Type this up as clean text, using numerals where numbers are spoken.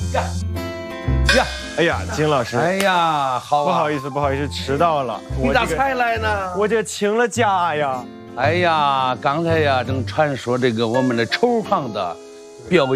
呀， 哎呀，金老师， 哎呀，好啊， 不好意思，不好意思，迟到了。 你咋才来呢？ 我这请了假呀。 哎呀，刚才呀正传说这个我们的筹行的表演。